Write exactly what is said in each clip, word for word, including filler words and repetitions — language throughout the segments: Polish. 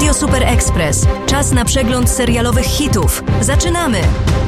Radio Super Express. Czas na przegląd serialowych hitów. Zaczynamy!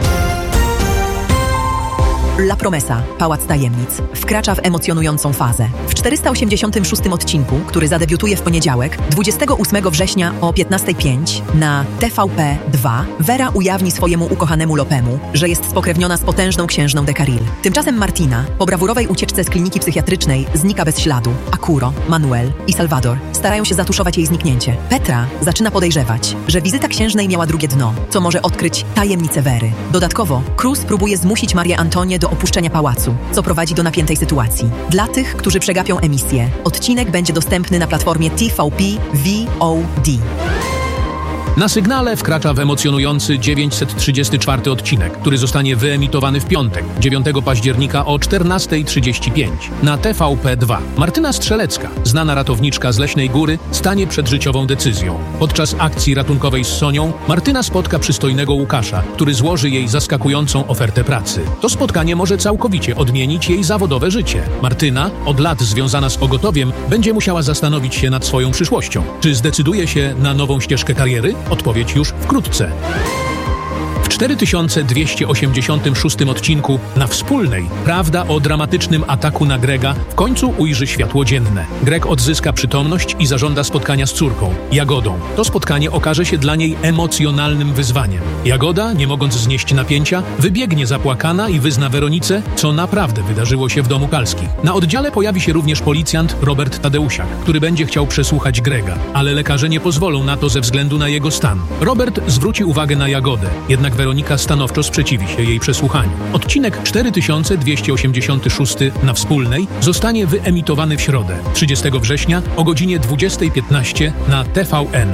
La Promesa, Pałac Tajemnic, wkracza w emocjonującą fazę. W czterysta osiemdziesiątym szóstym odcinku, który zadebiutuje w poniedziałek, dwudziestego ósmego września o piętnasta pięć na T V P dwa, Vera ujawni swojemu ukochanemu Lopemu, że jest spokrewniona z potężną księżną de Carril. Tymczasem Martina, po brawurowej ucieczce z kliniki psychiatrycznej, znika bez śladu. Arturo, Manuel i Salvador starają się zatuszować jej zniknięcie. Petra zaczyna podejrzewać, że wizyta księżnej miała drugie dno, co może odkryć tajemnicę Very. Dodatkowo, Cruz próbuje zmusić Marię Antonię do opuszczenia pałacu, co prowadzi do napiętej sytuacji. Dla tych, którzy przegapią emisję, odcinek będzie dostępny na platformie T V P V O D. Na sygnale wkracza w emocjonujący dziewięćset trzydziesty czwarty odcinek, który zostanie wyemitowany w piątek, dziewiątego października o czternasta trzydzieści pięć na T V P dwa. Martyna Strzelecka, znana ratowniczka z Leśnej Góry, stanie przed życiową decyzją. Podczas akcji ratunkowej z Sonią Martyna spotka przystojnego Łukasza, który złoży jej zaskakującą ofertę pracy. To spotkanie może całkowicie odmienić jej zawodowe życie. Martyna, od lat związana z pogotowiem, będzie musiała zastanowić się nad swoją przyszłością. Czy zdecyduje się na nową ścieżkę kariery? Odpowiedź już wkrótce. W cztery tysiące dwieście osiemdziesiątym szóstym odcinku na Wspólnej prawda o dramatycznym ataku na Grega w końcu ujrzy światło dzienne. Greg odzyska przytomność i zażąda spotkania z córką, Jagodą. To spotkanie okaże się dla niej emocjonalnym wyzwaniem. Jagoda, nie mogąc znieść napięcia, wybiegnie zapłakana i wyzna Weronice, co naprawdę wydarzyło się w domu Kalskich. Na oddziale pojawi się również policjant Robert Tadeusiak, który będzie chciał przesłuchać Grega, ale lekarze nie pozwolą na to ze względu na jego stan. Robert zwróci uwagę na Jagodę, jednak Weronika stanowczo sprzeciwi się jej przesłuchaniu. Odcinek cztery tysiące dwieście osiemdziesiąty szósty na Wspólnej zostanie wyemitowany w środę, trzydziestego września o godzinie dwudziesta piętnaście na T V N.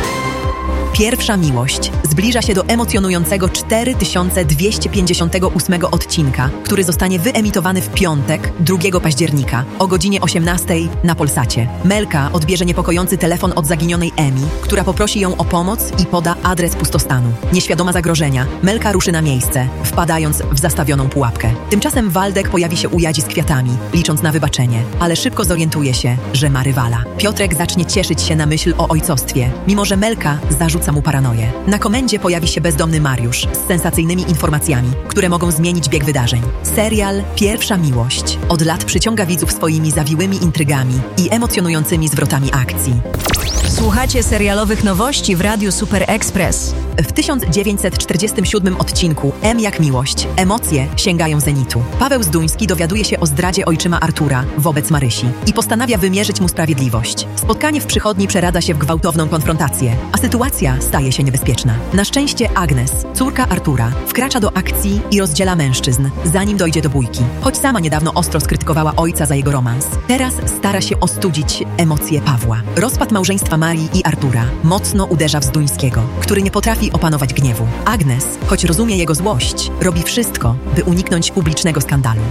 Pierwsza miłość zbliża się do emocjonującego cztery tysiące dwieście pięćdziesiątego ósmego odcinka, który zostanie wyemitowany w piątek, drugiego października o godzinie osiemnastej na Polsacie. Melka odbierze niepokojący telefon od zaginionej Emi, która poprosi ją o pomoc i poda adres pustostanu. Nieświadoma zagrożenia, Melka ruszy na miejsce, wpadając w zastawioną pułapkę. Tymczasem Waldek pojawi się u Jadzi z kwiatami, licząc na wybaczenie, ale szybko zorientuje się, że ma rywala. Piotrek zacznie cieszyć się na myśl o ojcostwie, mimo że Melka zarzuca mu paranoję. Na komendzie pojawi się bezdomny Mariusz z sensacyjnymi informacjami, które mogą zmienić bieg wydarzeń. Serial Pierwsza miłość od lat przyciąga widzów swoimi zawiłymi intrygami i emocjonującymi zwrotami akcji. Słuchacie serialowych nowości w Radiu Super Express. W tysiąc dziewięćset czterdziestym siódmym odcinku M jak miłość, emocje sięgają zenitu. Paweł Zduński dowiaduje się o zdradzie ojczyma Artura wobec Marysi i postanawia wymierzyć mu sprawiedliwość. Spotkanie w przychodni przeradza się w gwałtowną konfrontację, a sytuacja staje się niebezpieczna. Na szczęście Agnes, córka Artura, wkracza do akcji i rozdziela mężczyzn, zanim dojdzie do bójki. Choć sama niedawno ostro skrytykowała ojca za jego romans, teraz stara się ostudzić emocje Pawła. Rozpad małżeństwa Marii i Artura mocno uderza w Zduńskiego, który nie potrafi opanować gniewu. Agnes, choć rozumie jego złość, robi wszystko, by uniknąć publicznego skandalu.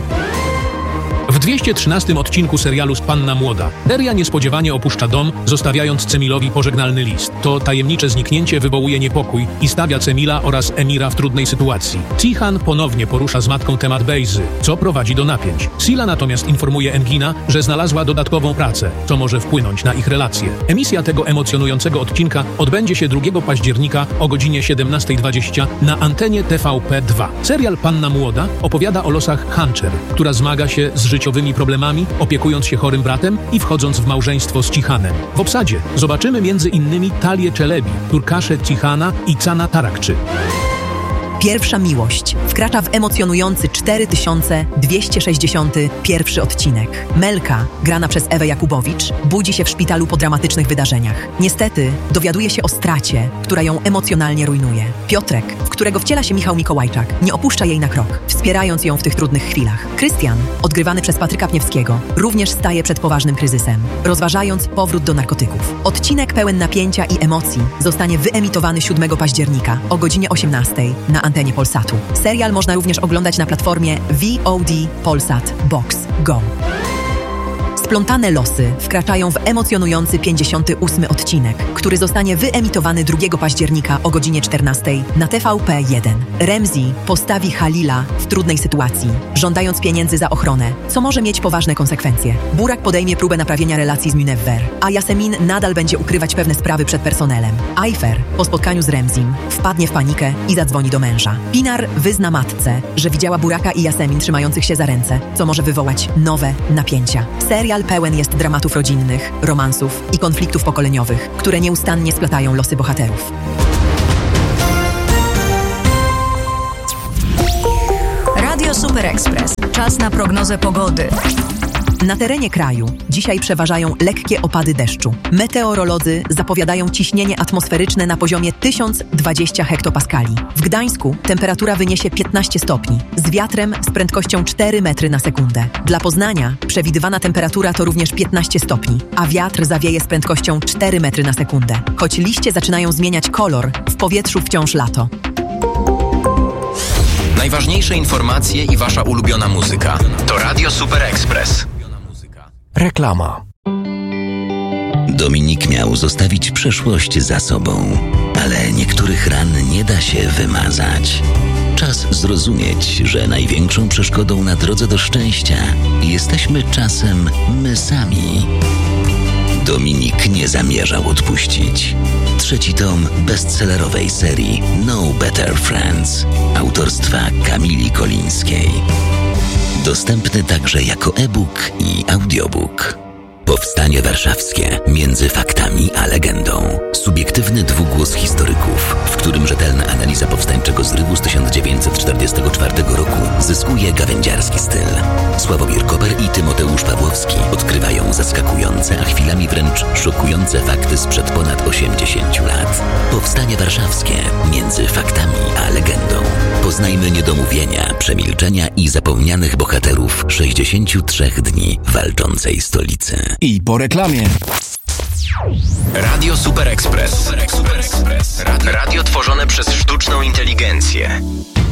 W dwieście trzynastym odcinku serialu Panna Młoda Deria niespodziewanie opuszcza dom, zostawiając Cemilowi pożegnalny list. To tajemnicze zniknięcie wywołuje niepokój i stawia Cemila oraz Emira w trudnej sytuacji. Cihan ponownie porusza z matką temat Bejzy, co prowadzi do napięć. Sila natomiast informuje Engina, że znalazła dodatkową pracę, co może wpłynąć na ich relacje. Emisja tego emocjonującego odcinka odbędzie się drugiego października o godzinie siedemnasta dwadzieścia na antenie T V P dwa. Serial Panna Młoda opowiada o losach Hancher, która zmaga się z życiowymi problemami, opiekując się chorym bratem i wchodząc w małżeństwo z Cihanem. W obsadzie zobaczymy między innymi Talię Czelebi, Turkasze Cihana i Cana Tarakczy. Pierwsza miłość wkracza w emocjonujący cztery tysiące dwieście sześćdziesiąty pierwszy odcinek. Melka, grana przez Ewę Jakubowicz, budzi się w szpitalu po dramatycznych wydarzeniach. Niestety dowiaduje się o stracie, która ją emocjonalnie rujnuje. Piotrek, w którego wciela się Michał Mikołajczak, nie opuszcza jej na krok, wspierając ją w tych trudnych chwilach. Krystian, odgrywany przez Patryka Pniewskiego, również staje przed poważnym kryzysem, rozważając powrót do narkotyków. Odcinek pełen napięcia i emocji zostanie wyemitowany siódmego października o godzinie osiemnastej na antenie Polsatu. Serial można również oglądać na platformie V O D Polsat Box Go. Splątane losy wkraczają w emocjonujący pięćdziesiąty ósmy odcinek, który zostanie wyemitowany drugiego października o godzinie czternastej na T V P jeden. Ramsey postawi Halila w trudnej sytuacji, żądając pieniędzy za ochronę, co może mieć poważne konsekwencje. Burak podejmie próbę naprawienia relacji z Munewwer, a Yasemin nadal będzie ukrywać pewne sprawy przed personelem. Ayfer po spotkaniu z Ramzeym wpadnie w panikę i zadzwoni do męża. Pinar wyzna matce, że widziała Buraka i Yasemin trzymających się za ręce, co może wywołać nowe napięcia. Serial pełen jest dramatów rodzinnych, romansów i konfliktów pokoleniowych, które nieustannie splatają losy bohaterów. Radio Super Express. Czas na prognozę pogody. Na terenie kraju dzisiaj przeważają lekkie opady deszczu. Meteorolodzy zapowiadają ciśnienie atmosferyczne na poziomie tysiąc dwadzieścia hektopaskali. W Gdańsku temperatura wyniesie piętnaście stopni, z wiatrem z prędkością cztery metry na sekundę. Dla Poznania przewidywana temperatura to również piętnaście stopni, a wiatr zawieje z prędkością cztery metry na sekundę. Choć liście zaczynają zmieniać kolor, w powietrzu wciąż lato. Najważniejsze informacje i wasza ulubiona muzyka. To Radio Super Express. Reklama. Dominik miał zostawić przeszłość za sobą, ale niektórych ran nie da się wymazać. Czas zrozumieć, że największą przeszkodą na drodze do szczęścia jesteśmy czasem my sami. Dominik nie zamierzał odpuścić. Trzeci tom bestsellerowej serii No Better Friends autorstwa Kamili Kolińskiej. Dostępny także jako e-book i audiobook. Powstanie warszawskie między faktami a legendą. Subiektywny dwugłos historyków, w którym rzetelna analiza powstańczego zrywu z tysiąc dziewięćset czterdziestego czwartego roku zyskuje gawędziarski styl. Sławomir Koper i Tymoteusz Pawłowski odkrywają zaskakujące, a chwilami wręcz szokujące fakty sprzed ponad osiemdziesięciu lat. Powstanie warszawskie między faktami a legendą. Poznajmy niedomówienia, przemilczenia i zapomnianych bohaterów sześćdziesięciu trzech dni walczącej stolicy. I po reklamie. Radio Super Express. Radio, radio tworzone przez sztuczną inteligencję.